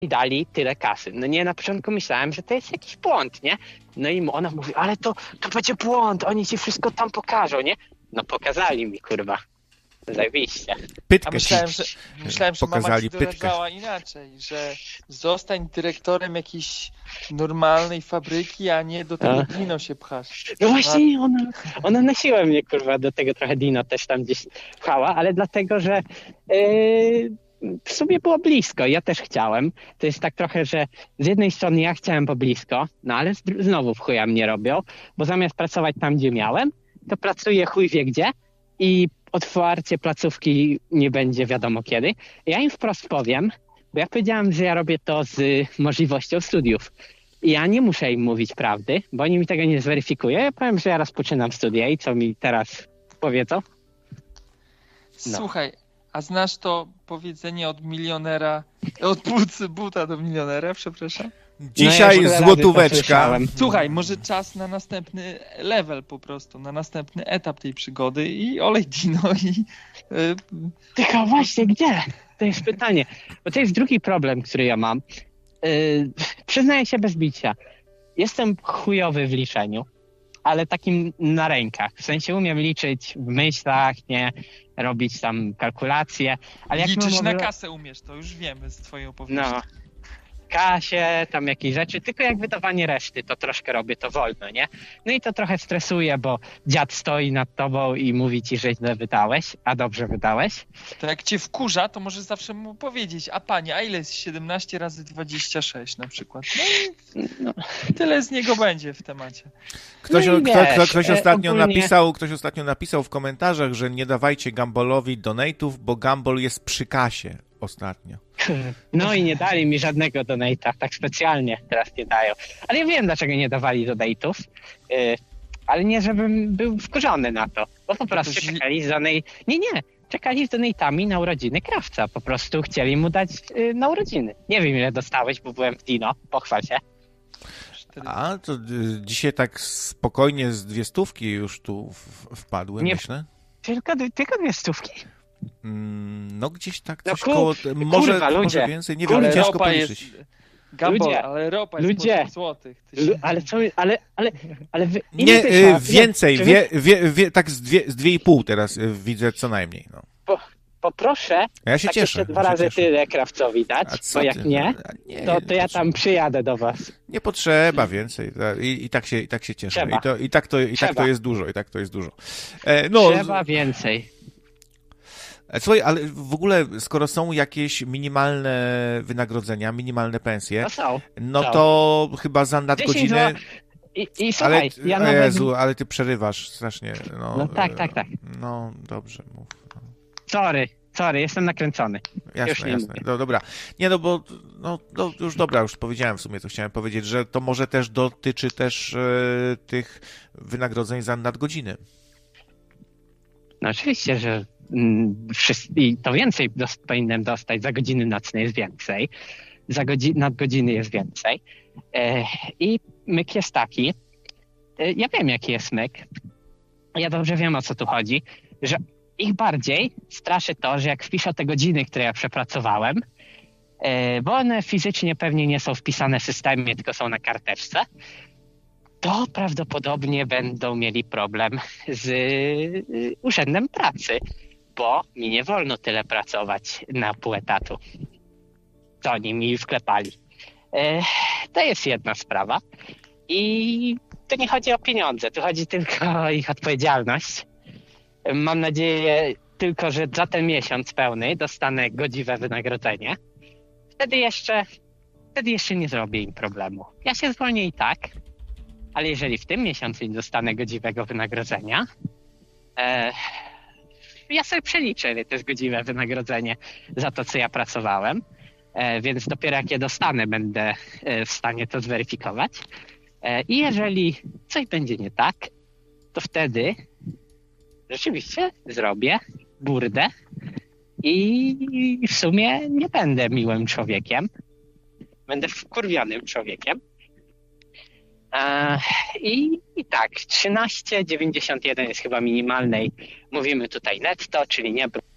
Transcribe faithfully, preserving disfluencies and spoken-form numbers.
dali tyle kasy. No nie, na początku myślałem, że to jest jakiś błąd, nie? No i ona mówi, ale to, to będzie błąd, oni ci wszystko tam pokażą, nie? No pokazali mi, kurwa. Zajebiście. Pytkę A myślałem, ci że, myślałem, że mama pokazali ci doradzała inaczej, że zostań dyrektorem jakiejś normalnej fabryki, a nie do tego A. Dino się pchasz. No właśnie, ona, ona na siłę mnie, kurwa, do tego trochę Dino też tam gdzieś pchała, ale dlatego, że yy, w sumie było blisko. Ja też chciałem. To jest tak trochę, że z jednej strony ja chciałem po blisko, no ale z, znowu w chuja mnie robią, bo zamiast pracować tam, gdzie miałem, to pracuję chuj wie gdzie i otwarcie placówki nie będzie wiadomo kiedy. Ja im wprost powiem, bo ja powiedziałem, że ja robię to z możliwością studiów. I ja nie muszę im mówić prawdy, bo oni mi tego nie zweryfikują. Ja powiem, że ja rozpoczynam studia i co mi teraz powiedzą? No. Słuchaj, a znasz to powiedzenie od milionera, od buty, buta do milionera, przepraszam? Dzisiaj No ja już tyle złotóweczka. razy to słyszałem. Słuchaj, może czas na następny level po prostu, na następny etap tej przygody i olej Dino i... Yy, Tylko właśnie gdzie? To jest pytanie. Bo to jest drugi problem, który ja mam. Yy, przyznaję się bez bicia. Jestem chujowy w liczeniu, ale takim na rękach. W sensie umiem liczyć w myślach, nie robić tam kalkulacje. Ale jak liczyć mam na ogóle- kasę umiesz, to już wiemy z twojej opowieści. No, kasie, tam jakieś rzeczy, tylko jak wydawanie reszty, to troszkę robię to wolno, nie? No i to trochę stresuje, bo dziad stoi nad tobą i mówi ci, że źle wydałeś, a dobrze wydałeś. To jak cię wkurza, to możesz zawsze mu powiedzieć, a panie, a ile jest siedemnaście razy dwadzieścia sześć na przykład? No i No, tyle z niego będzie w temacie. Ktoś, No i kto, wiesz, kto, ktoś, e, ostatnio ogólnie- napisał, ktoś ostatnio napisał w komentarzach, że nie dawajcie Gumbalowi donate'ów, bo Gumball jest przy kasie ostatnio. no i nie dali mi żadnego donate'a, tak specjalnie teraz nie dają. Ale ja wiem, dlaczego nie dawali donate'ów, yy, ale nie, żebym był wkurzony na to, bo po prostu źle- czekali z donate... Nie, nie, czekali z donate'ami na urodziny krawca, po prostu chcieli mu dać yy, na urodziny. Nie wiem, ile dostałeś, bo byłem w Dino, pochwal się. Cztery- A, to y, dzisiaj tak spokojnie z dwie stówki już tu w, wpadły, Nie- myślę. Tylko, tylko dwie stówki. Mm, no gdzieś tak No coś ku- koło... Może, kurwa, ludzie. może więcej, nie Kurwa, wiem, Ale ciężko ropa policzyć. jest... Gambol, Ludzie. ale ropa jest Ludzie. po osiem złotych. Ty się- Lu- Ale co, ale, ale, ale wy, ile Nie, ty y, trzeba- więcej, czy wie, wie, wie, tak z dwie, z dwie i pół teraz y, widzę co najmniej. No. Po, poproszę A ja się tak cieszę. jeszcze dwa ja się razy cieszę. tyle krawcowi dać, A co bo jak ty? nie, A nie, to, nie to ja potrzeba. tam przyjadę do was. Nie potrzeba więcej. I, i, tak, się, i tak się cieszę. Trzeba. I, to, i, tak, to, i tak to Trzeba. jest dużo. I tak to jest dużo. E, no, Trzeba więcej. Słuchaj, ale w ogóle, skoro są jakieś minimalne wynagrodzenia, minimalne pensje, No są. no są. to chyba za dziesięć nadgodziny... złotych. I, i Ale, słuchaj, ja o nawet... Jezu, ale ty przerywasz strasznie. No, No tak, tak, tak. No, dobrze, mów. Sorry, sorry, jestem nakręcony. Już Jasne, nie jasne. mówię. No, dobra. Nie, no bo no, no, już dobra, już powiedziałem w sumie, co chciałem powiedzieć, że to może też dotyczy też e, tych wynagrodzeń za nadgodziny. No oczywiście, że mm, wszyscy, i to więcej dos- powinienem dostać, za godziny nocne jest więcej, za godzi- nadgodziny jest więcej. E, I myk jest taki, e, ja wiem jaki jest myk, ja dobrze wiem o co tu chodzi, że ich bardziej straszy to, że jak wpiszę te godziny, które ja przepracowałem, e, bo one fizycznie pewnie nie są wpisane w systemie, tylko są na karteczce, to prawdopodobnie będą mieli problem z y, Urzędem Pracy, bo mi nie wolno tyle pracować na pół etatu. To oni mi wklepali. E, to jest jedna sprawa. I tu nie chodzi o pieniądze, tu chodzi tylko o ich odpowiedzialność. Mam nadzieję tylko, że za ten miesiąc pełny dostanę godziwe wynagrodzenie. Wtedy jeszcze, wtedy jeszcze nie zrobię im problemu. Ja się zwolnię i tak, ale jeżeli w tym miesiącu nie dostanę godziwego wynagrodzenia, e, ja sobie przeliczę, ile to jest godziwe wynagrodzenie za to, co ja pracowałem, e, więc dopiero jak je dostanę, będę e, w stanie to zweryfikować. E, I jeżeli coś będzie nie tak, to wtedy rzeczywiście zrobię burdę i w sumie nie będę miłym człowiekiem. Będę wkurwionym człowiekiem. I, I tak, trzynaście dziewięćdziesiąt jeden jest chyba minimalnej. Mówimy tutaj netto, czyli nie